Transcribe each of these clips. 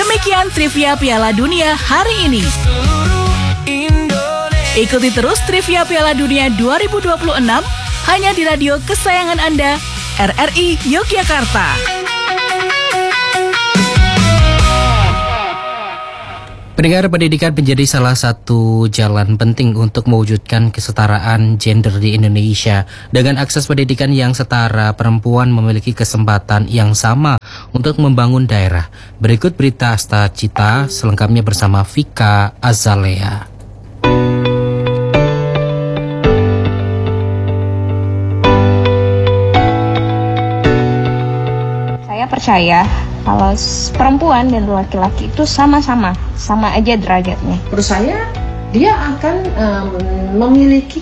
Demikian trivia Piala Dunia hari ini. Ikuti terus trivia Piala Dunia 2026 hanya di radio kesayangan Anda, RRI Yogyakarta. Pendengar, pendidikan menjadi salah satu jalan penting untuk mewujudkan kesetaraan gender di Indonesia. Dengan akses pendidikan yang setara, perempuan memiliki kesempatan yang sama untuk membangun daerah. Berikut berita Asta Cita selengkapnya bersama Vika Azalea. Saya percaya kalau perempuan dan laki-laki itu sama aja derajatnya. Menurut saya dia akan memiliki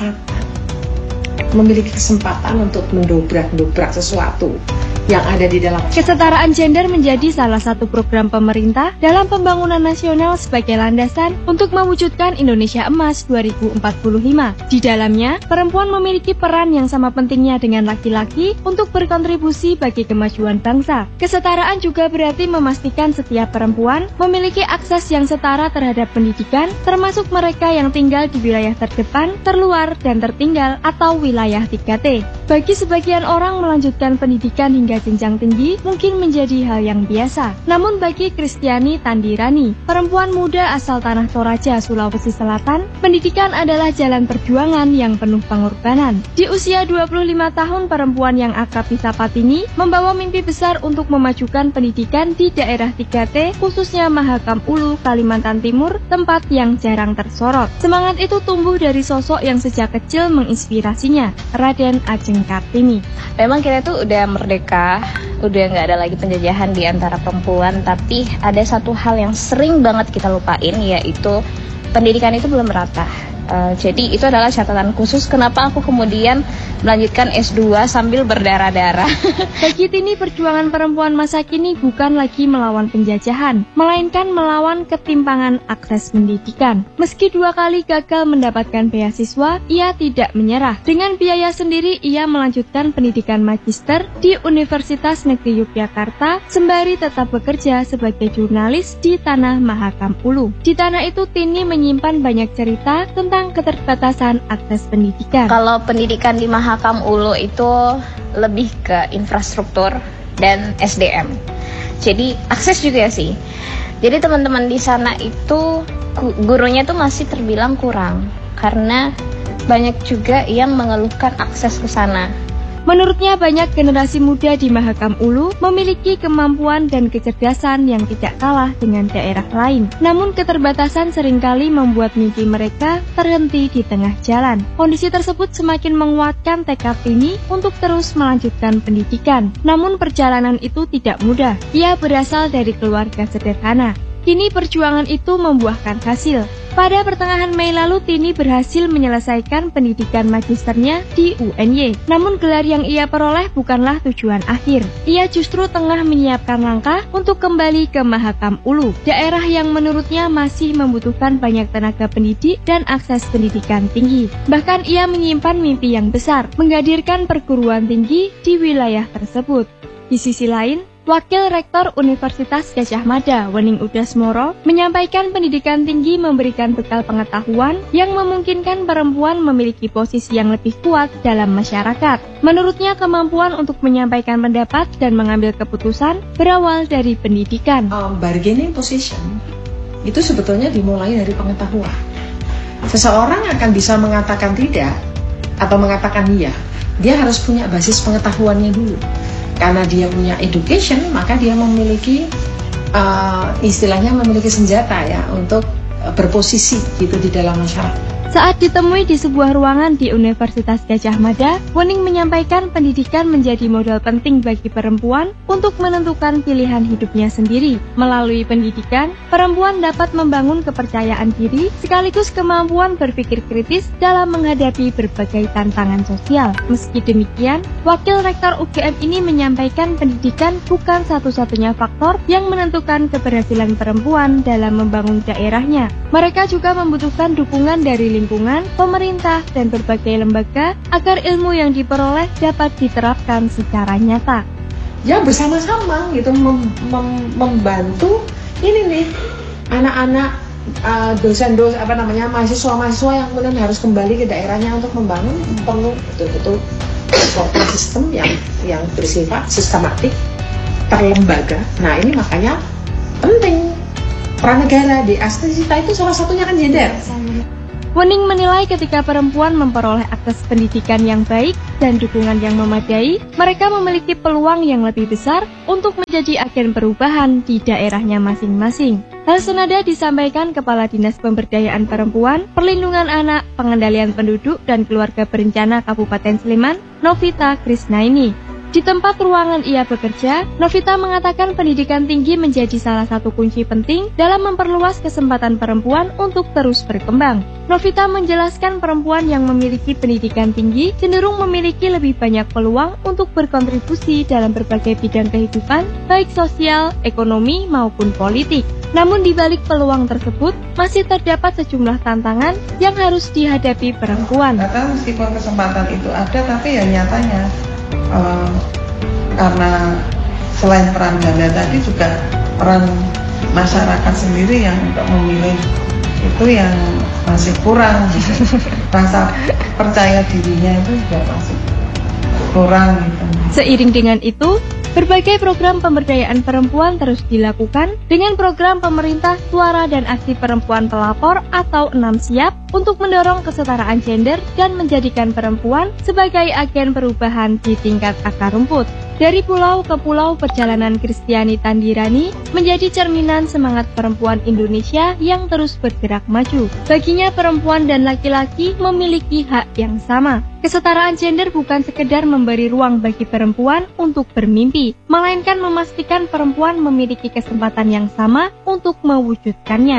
kesempatan untuk mendobrak sesuatu yang ada di dalam. Kesetaraan gender menjadi salah satu program pemerintah dalam pembangunan nasional sebagai landasan untuk mewujudkan Indonesia Emas 2045. Di dalamnya, perempuan memiliki peran yang sama pentingnya dengan laki-laki untuk berkontribusi bagi kemajuan bangsa. Kesetaraan juga berarti memastikan setiap perempuan memiliki akses yang setara terhadap pendidikan, termasuk mereka yang tinggal di wilayah terdepan, terluar, dan tertinggal atau wilayah 3T. Bagi sebagian orang, melanjutkan pendidikan hingga jenjang tinggi mungkin menjadi hal yang biasa. Namun bagi Kristiani Tandirani, perempuan muda asal Tanah Toraja, Sulawesi Selatan, pendidikan adalah jalan perjuangan yang penuh pengorbanan. Di usia 25 tahun, perempuan yang akrab disapa Tini membawa mimpi besar untuk memajukan pendidikan di daerah 3T, khususnya Mahakam Ulu, Kalimantan Timur, tempat yang jarang tersorot. Semangat itu tumbuh dari sosok yang sejak kecil menginspirasinya, Raden Ajeng Kartini. Memang kita tuh udah merdeka, udah nggak ada lagi penjajahan di antara perempuan, tapi ada satu hal yang sering banget kita lupain, yaitu pendidikan itu belum merata. Jadi itu adalah catatan khusus kenapa aku kemudian melanjutkan S2 sambil berdarah-darah. Bagi Tini, perjuangan perempuan masa kini bukan lagi melawan penjajahan, melainkan melawan ketimpangan akses pendidikan. Meski 2 kali gagal mendapatkan beasiswa, ia tidak menyerah. Dengan biaya sendiri, ia melanjutkan pendidikan magister di Universitas Negeri Yogyakarta, sembari tetap bekerja sebagai jurnalis di Tanah Mahakam Ulu. Di tanah itu, Tini menyimpan banyak cerita tentang keterbatasan akses pendidikan. Kalau pendidikan di Mahakam Ulu itu lebih ke infrastruktur dan SDM. Jadi akses juga sih. Jadi teman-teman di sana itu gurunya tuh masih terbilang kurang karena banyak juga yang mengeluhkan akses ke sana. Menurutnya, banyak generasi muda di Mahakam Ulu memiliki kemampuan dan kecerdasan yang tidak kalah dengan daerah lain. Namun keterbatasan seringkali membuat mimpi mereka terhenti di tengah jalan. Kondisi tersebut semakin menguatkan tekad Tini untuk terus melanjutkan pendidikan. Namun perjalanan itu tidak mudah. Ia berasal dari keluarga sederhana. Kini perjuangan itu membuahkan hasil. Pada pertengahan Mei lalu, Tini berhasil menyelesaikan pendidikan magisternya di UNY. Namun gelar yang ia peroleh bukanlah tujuan akhir. Ia justru tengah menyiapkan langkah untuk kembali ke Mahakam Ulu, daerah yang menurutnya masih membutuhkan banyak tenaga pendidik dan akses pendidikan tinggi. Bahkan ia menyimpan mimpi yang besar, menghadirkan perguruan tinggi di wilayah tersebut. Di sisi lain, Wakil Rektor Universitas Gadjah Mada, Wening Udasmoro, menyampaikan pendidikan tinggi memberikan bekal pengetahuan yang memungkinkan perempuan memiliki posisi yang lebih kuat dalam masyarakat. Menurutnya, kemampuan untuk menyampaikan pendapat dan mengambil keputusan berawal dari pendidikan. Bargaining position itu sebetulnya dimulai dari pengetahuan. Seseorang akan bisa mengatakan tidak atau mengatakan iya. Dia harus punya basis pengetahuannya dulu. Karena dia punya education, maka dia memiliki istilahnya memiliki senjata ya untuk berposisi gitu di dalam masyarakat. Saat ditemui di sebuah ruangan di Universitas Gadjah Mada, Wening menyampaikan pendidikan menjadi modal penting bagi perempuan untuk menentukan pilihan hidupnya sendiri. Melalui pendidikan, perempuan dapat membangun kepercayaan diri sekaligus kemampuan berpikir kritis dalam menghadapi berbagai tantangan sosial. Meski demikian, Wakil Rektor UGM ini menyampaikan pendidikan bukan satu-satunya faktor yang menentukan keberhasilan perempuan dalam membangun daerahnya. Mereka juga membutuhkan dukungan dari lingkungan, pemerintah, dan berbagai lembaga agar ilmu yang diperoleh dapat diterapkan secara nyata. Ya bersama-sama gitu membantu ini nih anak-anak dosen-dosen mahasiswa-mahasiswa yang kemudian harus kembali ke daerahnya untuk membangun, perlu betul-betul suatu sistem yang bersifat sistematik, terlembaga. Nah ini makanya penting peran negara di Aksesita itu salah satunya kan gender. Wening menilai ketika perempuan memperoleh akses pendidikan yang baik dan dukungan yang memadai, mereka memiliki peluang yang lebih besar untuk menjadi agen perubahan di daerahnya masing-masing. Hal senada disampaikan Kepala Dinas Pemberdayaan Perempuan, Perlindungan Anak, Pengendalian Penduduk dan Keluarga Berencana Kabupaten Sleman, Novita Krisnaini. Di tempat ruangan ia bekerja, Novita mengatakan pendidikan tinggi menjadi salah satu kunci penting dalam memperluas kesempatan perempuan untuk terus berkembang. Novita menjelaskan perempuan yang memiliki pendidikan tinggi cenderung memiliki lebih banyak peluang untuk berkontribusi dalam berbagai bidang kehidupan, baik sosial, ekonomi, maupun politik. Namun di balik peluang tersebut, masih terdapat sejumlah tantangan yang harus dihadapi perempuan. Kata meskipun kesempatan itu ada, tapi ya nyatanya karena selain peran ganda tadi juga peran masyarakat sendiri yang untuk memilih itu yang masih kurang gitu. Rasa percaya dirinya itu juga masih kurang gitu. Seiring dengan itu, berbagai program pemberdayaan perempuan terus dilakukan dengan program pemerintah Suara dan Aksi Perempuan Pelapor atau 6 Siap untuk mendorong kesetaraan gender dan menjadikan perempuan sebagai agen perubahan di tingkat akar rumput. Dari pulau ke pulau, perjalanan Kristiani Tandirani menjadi cerminan semangat perempuan Indonesia yang terus bergerak maju. Baginya perempuan dan laki-laki memiliki hak yang sama. Kesetaraan gender bukan sekedar memberi ruang bagi perempuan untuk bermimpi, melainkan memastikan perempuan memiliki kesempatan yang sama untuk mewujudkannya.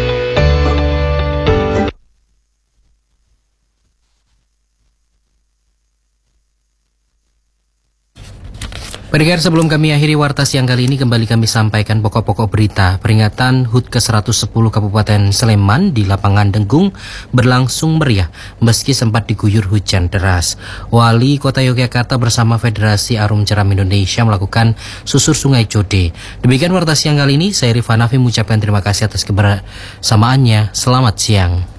Pendengar, sebelum kami akhiri warta siang kali ini, kembali kami sampaikan pokok-pokok berita. Peringatan HUT ke-110 Kabupaten Sleman di lapangan Denggung berlangsung meriah meski sempat diguyur hujan deras. Wali Kota Yogyakarta bersama Federasi Arum Jeram Indonesia melakukan susur Sungai Code. Demikian warta siang kali ini, saya Rifanafi mengucapkan terima kasih atas kebersamaannya. Selamat siang.